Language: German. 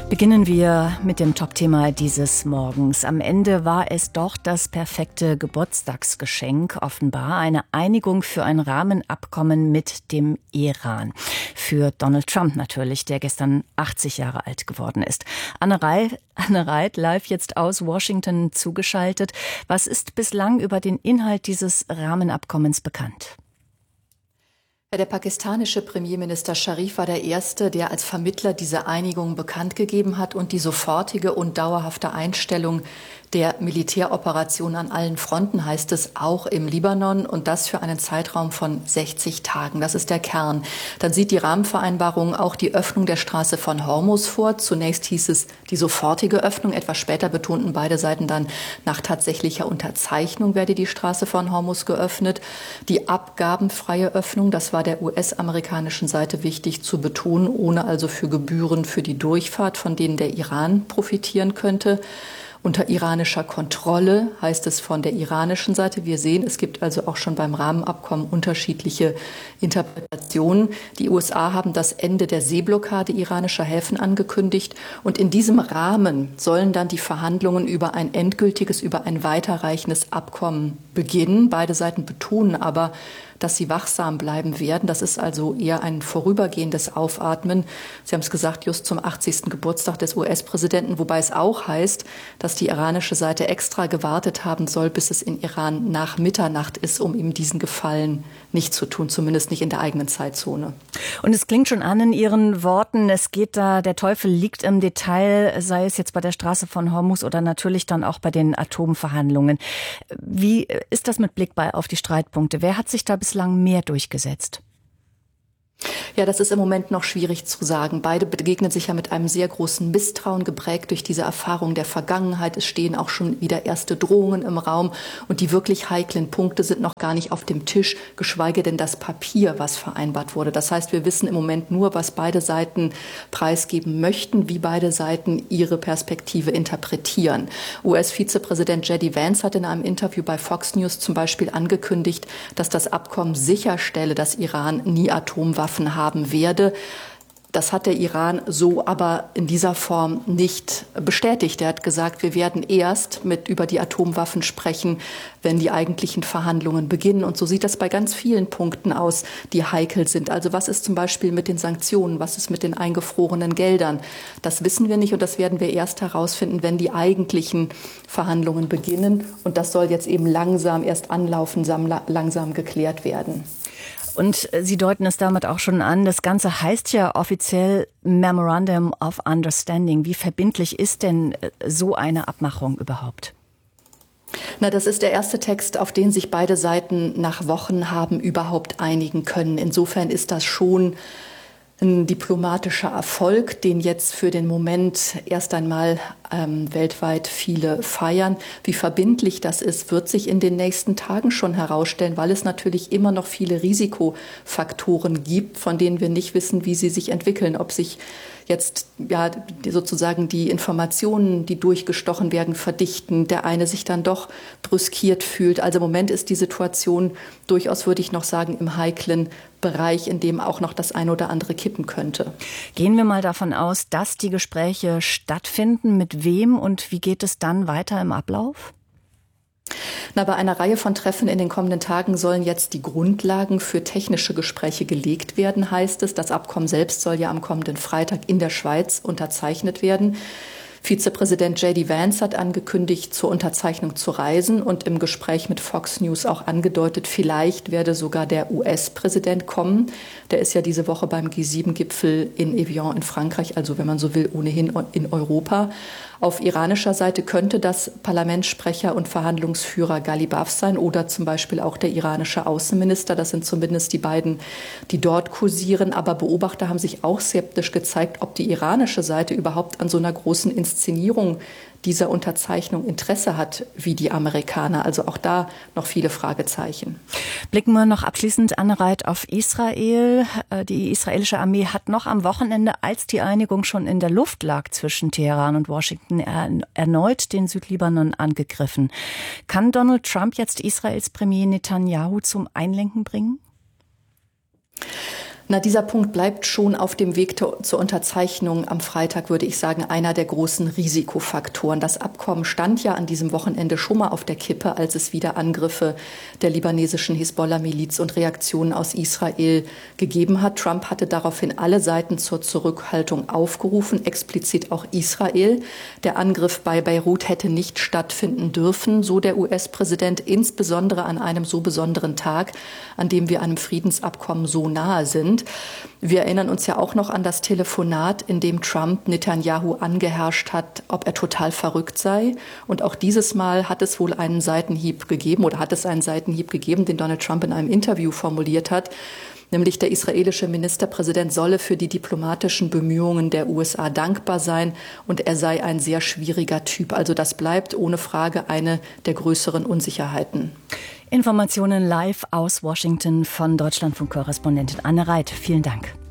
Beginnen wir mit dem Top-Thema dieses Morgens. Am Ende war es doch das perfekte Geburtstagsgeschenk, offenbar eine Einigung für ein Rahmenabkommen mit dem Iran. Für Donald Trump natürlich, der gestern 80 Jahre alt geworden ist. Anne Reit, live jetzt aus Washington zugeschaltet. Was ist bislang über den Inhalt dieses Rahmenabkommens bekannt? Der pakistanische Premierminister Sharif war der Erste, der als Vermittler diese Einigung bekannt gegeben hat und die sofortige und dauerhafte Einstellung der Militäroperation an allen Fronten, heißt es, auch im Libanon, und das für einen Zeitraum von 60 Tagen. Das ist der Kern. Dann sieht die Rahmenvereinbarung auch die Öffnung der Straße von Hormuz vor. Zunächst hieß es die sofortige Öffnung. Etwas später betonten beide Seiten dann, nach tatsächlicher Unterzeichnung werde die Straße von Hormuz geöffnet. Die abgabenfreie Öffnung, das war der US-amerikanischen Seite wichtig zu betonen, ohne also für Gebühren für die Durchfahrt, von denen der Iran profitieren könnte. Unter iranischer Kontrolle heißt es von der iranischen Seite. Wir sehen, es gibt also auch schon beim Rahmenabkommen unterschiedliche Interpretationen. Die USA haben das Ende der Seeblockade iranischer Häfen angekündigt. Und in diesem Rahmen sollen dann die Verhandlungen über ein endgültiges, über ein weiterreichendes Abkommen beginnen. Beide Seiten betonen aber, dass sie wachsam bleiben werden. Das ist also eher ein vorübergehendes Aufatmen. Sie haben es gesagt, just zum 80. Geburtstag des US-Präsidenten, wobei es auch heißt, dass die iranische Seite extra gewartet haben soll, bis es in Iran nach Mitternacht ist, um ihm diesen Gefallen nicht zu tun, zumindest nicht in der eigenen Zeitzone. Und es klingt schon an in Ihren Worten, es geht da, der Teufel liegt im Detail, sei es jetzt bei der Straße von Hormuz oder natürlich dann auch bei den Atomverhandlungen. Wie ist das mit Blick auf die Streitpunkte? Wer hat sich da bislang mehr durchgesetzt? Ja, das ist im Moment noch schwierig zu sagen. Beide begegnen sich ja mit einem sehr großen Misstrauen, geprägt durch diese Erfahrung der Vergangenheit. Es stehen auch schon wieder erste Drohungen im Raum und die wirklich heiklen Punkte sind noch gar nicht auf dem Tisch, geschweige denn das Papier, was vereinbart wurde. Das heißt, wir wissen im Moment nur, was beide Seiten preisgeben möchten, wie beide Seiten ihre Perspektive interpretieren. US-Vizepräsident J.D. Vance hat in einem Interview bei Fox News zum Beispiel angekündigt, dass das Abkommen sicherstelle, dass Iran nie Atomwaffen haben werde. Das hat der Iran so aber in dieser Form nicht bestätigt. Er hat gesagt, wir werden erst über die Atomwaffen sprechen, wenn die eigentlichen Verhandlungen beginnen. Und so sieht das bei ganz vielen Punkten aus, die heikel sind. Also was ist zum Beispiel mit den Sanktionen? Was ist mit den eingefrorenen Geldern? Das wissen wir nicht und das werden wir erst herausfinden, wenn die eigentlichen Verhandlungen beginnen. Und das soll jetzt eben langsam erst anlaufen, langsam geklärt werden. Und Sie deuten es damit auch schon an, das Ganze heißt ja offiziell Memorandum of Understanding. Wie verbindlich ist denn so eine Abmachung überhaupt? Na, das ist der erste Text, auf den sich beide Seiten nach Wochen haben überhaupt einigen können. Insofern ist das schon ein diplomatischer Erfolg, den jetzt für den Moment erst einmal weltweit viele feiern. Wie verbindlich das ist, wird sich in den nächsten Tagen schon herausstellen, weil es natürlich immer noch viele Risikofaktoren gibt, von denen wir nicht wissen, wie sie sich entwickeln, ob sich jetzt ja sozusagen die Informationen, die durchgestochen werden, verdichten, der eine sich dann doch brüskiert fühlt. Also im Moment ist die Situation durchaus, würde ich noch sagen, im heiklen Bereich, in dem auch noch das eine oder andere kippen könnte. Gehen wir mal davon aus, dass die Gespräche stattfinden. Mit wem und wie geht es dann weiter im Ablauf? Na, bei einer Reihe von Treffen in den kommenden Tagen sollen jetzt die Grundlagen für technische Gespräche gelegt werden, heißt es. Das Abkommen selbst soll ja am kommenden Freitag in der Schweiz unterzeichnet werden. Vizepräsident J.D. Vance hat angekündigt, zur Unterzeichnung zu reisen und im Gespräch mit Fox News auch angedeutet, vielleicht werde sogar der US-Präsident kommen. Der ist ja diese Woche beim G7-Gipfel in Evian in Frankreich, also wenn man so will, ohnehin in Europa. Auf iranischer Seite könnte das Parlamentssprecher und Verhandlungsführer Ghalibaf sein oder zum Beispiel auch der iranische Außenminister. Das sind zumindest die beiden, die dort kursieren. Aber Beobachter haben sich auch skeptisch gezeigt, ob die iranische Seite überhaupt an so einer großen Inszenierung dieser Unterzeichnung Interesse hat, wie die Amerikaner. Also auch da noch viele Fragezeichen. Blicken wir noch abschließend, Anne Reit, auf Israel. Die israelische Armee hat noch am Wochenende, als die Einigung schon in der Luft lag zwischen Teheran und Washington, erneut den Südlibanon angegriffen. Kann Donald Trump jetzt Israels Premier Netanyahu zum Einlenken bringen? Dieser Punkt bleibt schon auf dem Weg zur Unterzeichnung am Freitag, würde ich sagen, einer der großen Risikofaktoren. Das Abkommen stand ja an diesem Wochenende schon mal auf der Kippe, als es wieder Angriffe der libanesischen Hisbollah-Miliz und Reaktionen aus Israel gegeben hat. Trump hatte daraufhin alle Seiten zur Zurückhaltung aufgerufen, explizit auch Israel. Der Angriff bei Beirut hätte nicht stattfinden dürfen, so der US-Präsident, insbesondere an einem so besonderen Tag, an dem wir einem Friedensabkommen so nahe sind. Wir erinnern uns ja auch noch an das Telefonat, in dem Trump Netanyahu angeherrscht hat, ob er total verrückt sei. Und auch dieses Mal hat es wohl einen Seitenhieb gegeben, den Donald Trump in einem Interview formuliert hat. Nämlich der israelische Ministerpräsident solle für die diplomatischen Bemühungen der USA dankbar sein und er sei ein sehr schwieriger Typ. Also das bleibt ohne Frage eine der größeren Unsicherheiten. Informationen live aus Washington von Deutschlandfunk-Korrespondentin Anne Reit. Vielen Dank.